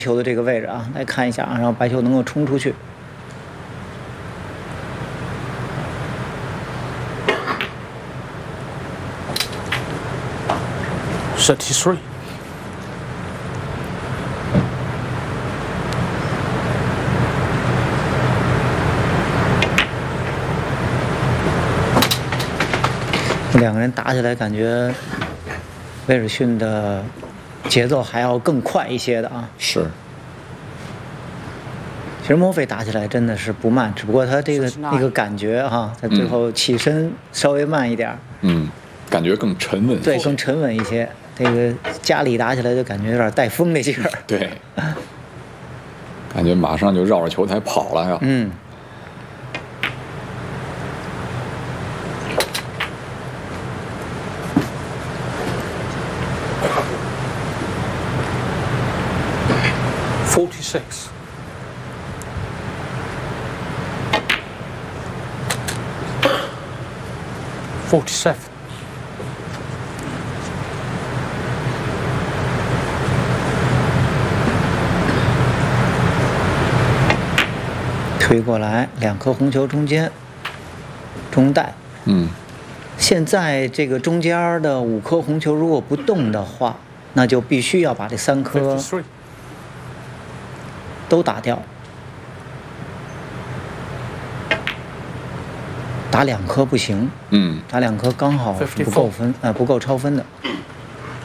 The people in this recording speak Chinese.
球的这个位置啊，来看一下啊，让白球能够冲出去。 33. .两个人打起来，感觉威尔逊的节奏还要更快一些的啊。 是。 其实莫菲打起来真的是不慢，只不过他这个那个感觉哈，他最后起身稍微慢一点。 感觉更沉稳。 对，更沉稳一些。这个家里打起来就感觉有点带风那劲儿。 对。感觉马上就绕着球台跑了呀。 46. 47. 推过来，2颗红球中间，中带。现在这个中间的5颗红球如果不动的话，那就必须要把这3颗都打掉。打2颗不行。打2颗刚好不够分，不够超分的。